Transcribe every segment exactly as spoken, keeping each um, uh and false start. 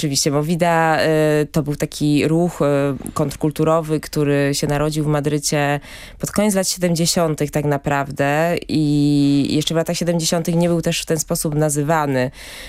rzeczywiście. Movida y, to był taki ruch y, kontrkulturowy, który się narodził w Madrycie pod koniec lat siedemdziesiątych tak naprawdę i jeszcze w latach siedemdziesiątych nie był też w ten sposób nazywany.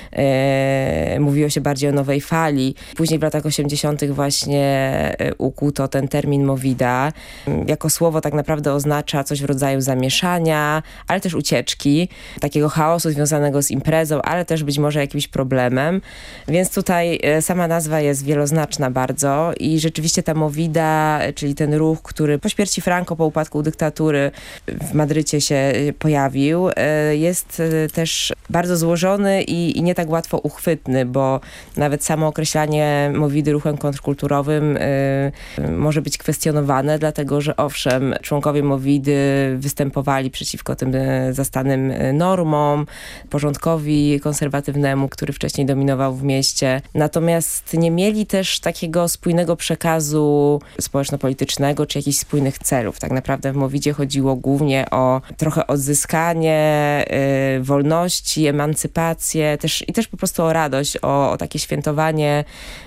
Y, mówiło się bardziej o nowej fali. Później w latach osiemdziesiątych właśnie y, ukuto ten termin Movida. Y, jako słowo tak naprawdę oznacza coś w rodzaju zamieszania, ale też ucieczki, takiego chaosu związanego z imprezą, ale też być może jakimś problemem. Więc tutaj sama nazwa jest wieloznaczna bardzo i rzeczywiście ta Movida, czyli ten ruch, który po śmierci Franco, po upadku dyktatury w Madrycie się pojawił, jest też bardzo złożony i, i nie tak łatwo uchwytny, bo nawet samo określanie Movidy ruchem kontrkulturowym y, może być kwestionowane, dlatego że owszem, członkowie Movidy występowali przeciwko tym zastanym normom, porządkowi konserwatywnemu, który wcześniej dominował w mieście. Natomiast nie mieli też takiego spójnego przekazu społeczno-politycznego, czy jakichś spójnych celów. Tak naprawdę w Movidzie chodziło głównie o trochę odzyskanie y, wolności, emancypację też, i też po prostu o radość, o, o takie świętowanie.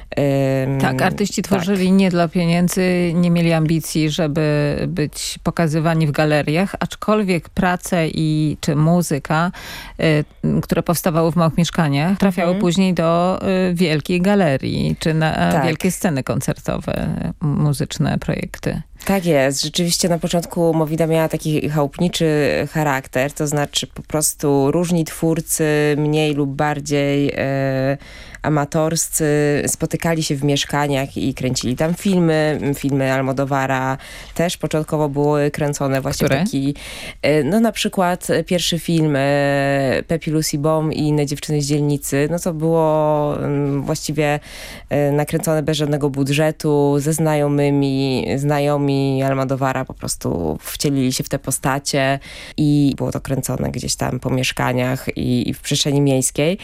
Ym, tak, artyści tworzyli tak. nie dla pieniędzy, nie mieli ambicji, żeby być pokazywani w galeriach, aczkolwiek prace i czy muzyka, y, które powstawały w małych mieszkaniach, trafiały mhm. później do y, wielkiej galerii, czy na tak. wielkie sceny koncertowe, muzyczne projekty. Tak jest. Rzeczywiście na początku Movida miała taki chałupniczy charakter, to znaczy po prostu różni twórcy, mniej lub bardziej e, amatorscy, spotykali się w mieszkaniach i kręcili tam filmy. Filmy Almodóvara też początkowo były kręcone właśnie Które? w taki... E, no na przykład pierwszy film e, Pepi, Lucy, Bom i Inne dziewczyny z dzielnicy, no to było m, właściwie e, nakręcone bez żadnego budżetu, ze znajomymi, znajomi Almodóvara po prostu wcielili się w te postacie i było to kręcone gdzieś tam po mieszkaniach i, i w przestrzeni miejskiej.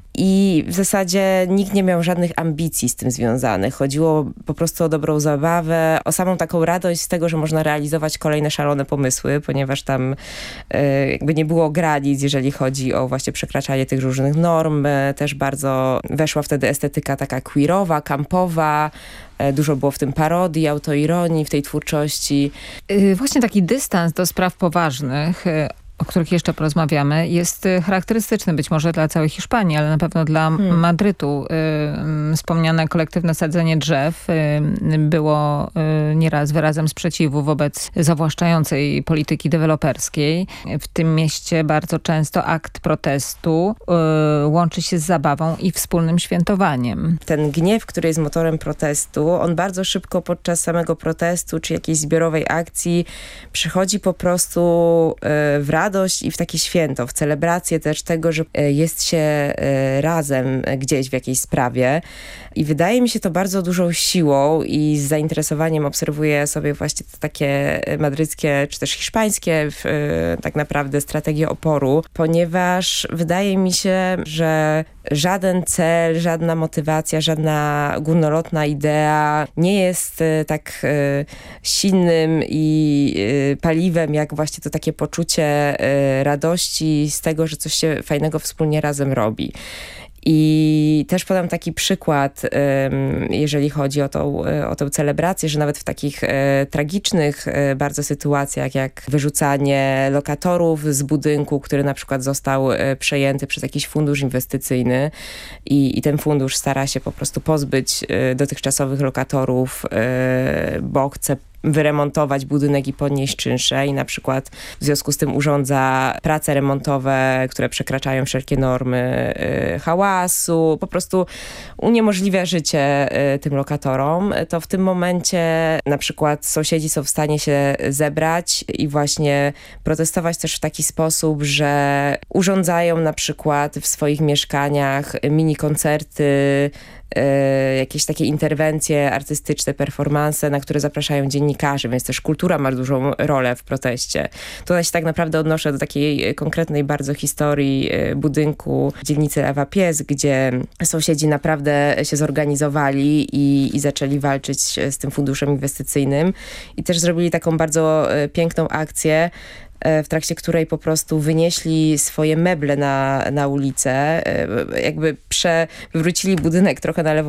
I w zasadzie nikt nie miał żadnych ambicji z tym związanych. Chodziło po prostu o dobrą zabawę, o samą taką radość z tego, że można realizować kolejne szalone pomysły, ponieważ tam y, jakby nie było granic, jeżeli chodzi o właśnie przekraczanie tych różnych norm. Też bardzo weszła wtedy estetyka taka queerowa, kampowa. Dużo było w tym parodii, autoironii w tej twórczości. Yy, właśnie taki dystans do spraw poważnych, yy, o których jeszcze porozmawiamy, jest charakterystyczny być może dla całej Hiszpanii, ale na pewno dla hmm. Madrytu. Y, wspomniane kolektywne sadzenie drzew y, było y, nieraz wyrazem sprzeciwu wobec zawłaszczającej polityki deweloperskiej. W tym mieście bardzo często akt protestu y, łączy się z zabawą i wspólnym świętowaniem. Ten gniew, który jest motorem protestu, on bardzo szybko podczas samego protestu czy jakiejś zbiorowej akcji przychodzi po prostu y, w radość i w takie święto, w celebrację też tego, że jest się razem gdzieś w jakiejś sprawie. I wydaje mi się to bardzo dużą siłą i z zainteresowaniem obserwuję sobie właśnie te takie madryckie, czy też hiszpańskie tak naprawdę strategie oporu, ponieważ wydaje mi się, że żaden cel, żadna motywacja, żadna górnolotna idea nie jest tak silnym i paliwem, jak właśnie to takie poczucie radości z tego, że coś się fajnego wspólnie razem robi. I też podam taki przykład, jeżeli chodzi o tą, o tą celebrację, że nawet w takich tragicznych bardzo sytuacjach, jak wyrzucanie lokatorów z budynku, który na przykład został przejęty przez jakiś fundusz inwestycyjny i, i ten fundusz stara się po prostu pozbyć dotychczasowych lokatorów, bo chce wyremontować budynek i podnieść czynsze i na przykład w związku z tym urządza prace remontowe, które przekraczają wszelkie normy y, hałasu, po prostu uniemożliwia życie y, tym lokatorom, to w tym momencie na przykład sąsiedzi są w stanie się zebrać i właśnie protestować też w taki sposób, że urządzają na przykład w swoich mieszkaniach mini koncerty, y, jakieś takie interwencje artystyczne, performanse, na które zapraszają dziennikarzy, więc też kultura ma dużą rolę w proteście. Tutaj się tak naprawdę odnoszę do takiej konkretnej bardzo historii y, budynku dzielnicy Ewa Pies, gdzie sąsiedzi naprawdę się zorganizowali i, i zaczęli walczyć z tym funduszem inwestycyjnym i też zrobili taką bardzo y, piękną akcję, w trakcie której po prostu wynieśli swoje meble na, na ulicę, jakby przewrócili budynek trochę na lewą